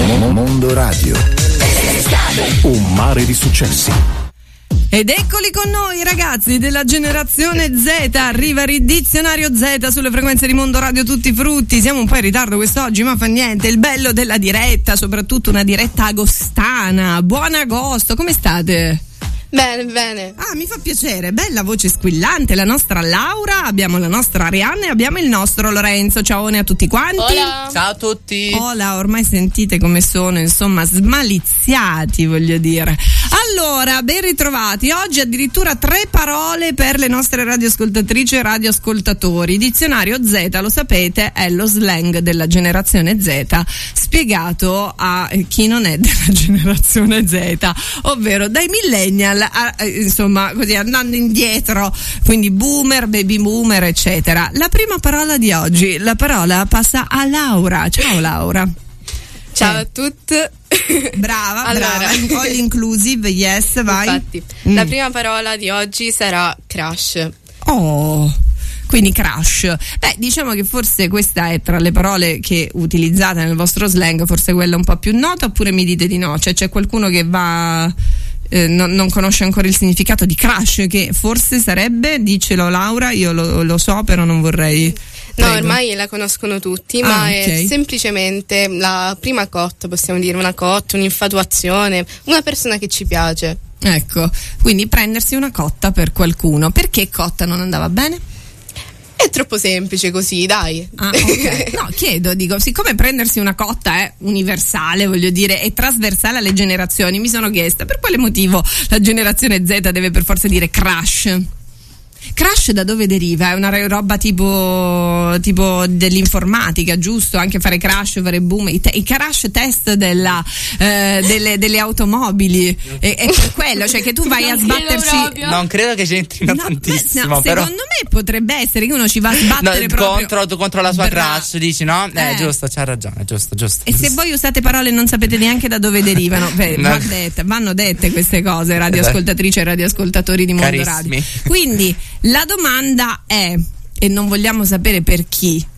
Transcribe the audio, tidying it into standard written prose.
Mondo Radio. Un mare di successi. Ed eccoli con noi ragazzi della generazione Z, arriva il dizionario Z sulle frequenze di Mondo Radio Tutti Frutti. Siamo un po' in ritardo quest'oggi, ma fa niente, il bello della diretta, soprattutto una diretta agostana. Buon agosto, come state? Bene, bene. Ah, mi fa piacere, bella voce squillante, la nostra Laura, abbiamo la nostra Arianna e abbiamo il nostro Lorenzo. Ciaone a tutti quanti. Hola. Ciao a tutti. Hola, ormai sentite come sono, insomma, smaliziati, voglio dire. Allora, ben ritrovati. Oggi addirittura 3 parole per le nostre radioascoltatrici e radioascoltatori. Dizionario Z, lo sapete, è lo slang della generazione Z, spiegato a chi non è della generazione Z, ovvero dai millennial insomma, così andando indietro, quindi boomer, baby boomer, eccetera. La prima parola di oggi, la parola passa a Laura. Ciao Laura. Ciao a tutti. Brava, allora. brava. All inclusive, yes, vai. Infatti, la prima parola di oggi sarà crush. Oh, quindi crush. Beh, diciamo che forse questa è tra le parole che utilizzate nel vostro slang, forse quella un po' più nota, oppure mi dite di no? Cioè c'è qualcuno che va... non conosce ancora il significato di crush, che forse sarebbe, dicelo Laura, io lo so, però non vorrei. No, ormai la conoscono tutti, ma okay. è semplicemente la prima cotta, possiamo dire, una cotta, un'infatuazione, una persona che ci piace. Ecco, quindi prendersi una cotta per qualcuno. Perché cotta non andava bene? È troppo semplice così, dai. Ah, ok. No, chiedo, dico, siccome prendersi una cotta è universale, voglio dire, è trasversale alle generazioni, mi sono chiesta per quale motivo la generazione Z deve per forza dire crush. Crash da dove deriva? È una roba tipo dell'informatica, giusto? Anche fare crash, fare boom, i crash test delle automobili, è per quello, cioè che tu vai a sbatterci. Non credo che c'entrino tantissimo, però secondo me potrebbe essere che uno ci va a sbattere proprio contro la sua crush, dici no? Giusto, c'ha ragione, giusto. E se voi usate parole e non sapete neanche da dove derivano, vanno dette queste cose, radioascoltatrici e radioascoltatori di Mondo Radio. Quindi la domanda è, e non vogliamo sapere per chi,